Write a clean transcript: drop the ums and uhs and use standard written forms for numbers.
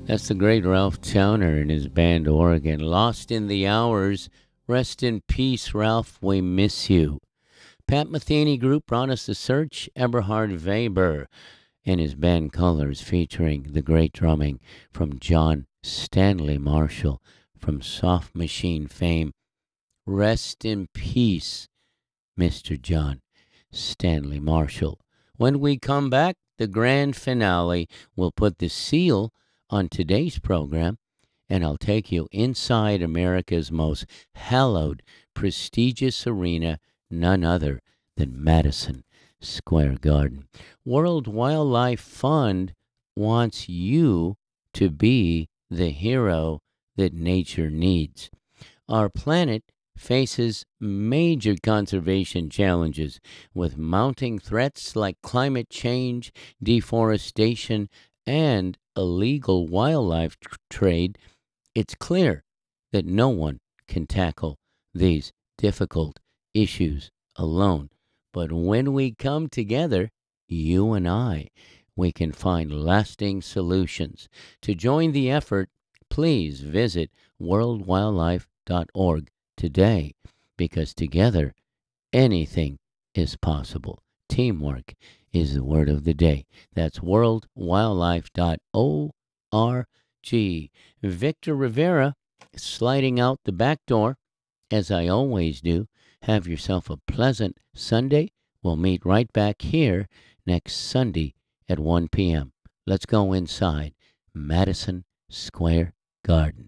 That's the great Ralph Towner and his band Oregon. Lost in the Hours. Rest in peace, Ralph. We miss you. Pat Metheny Group brought us The Search. Eberhard Weber and his band Colors, featuring the great drumming from John Stanley Marshall from Soft Machine fame. Rest in peace, Mr. John Stanley Marshall. When we come back, the grand finale will put the seal on today's program, and I'll take you inside America's most hallowed, prestigious arena, none other than Madison Square Garden. World Wildlife Fund wants you to be the hero that nature needs. Our planet faces major conservation challenges with mounting threats like climate change, deforestation, and illegal wildlife trade. It's clear that no one can tackle these difficult issues alone. But when we come together, you and I, we can find lasting solutions. To join the effort, please visit worldwildlife.org today, because together anything is possible. Teamwork is the word of the day. That's worldwildlife.org. Victor Rivera sliding out the back door, as I always do. Have yourself a pleasant Sunday. We'll meet right back here next Sunday at 1 p.m. Let's go inside Madison Square Garden.